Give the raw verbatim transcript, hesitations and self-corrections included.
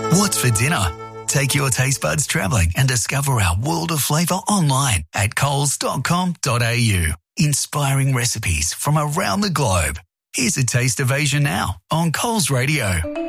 What's for dinner? Take your taste buds travelling and discover our world of flavour online at coles dot com dot a u. Inspiring recipes from around the globe. Here's a taste of Asia now on Coles Radio.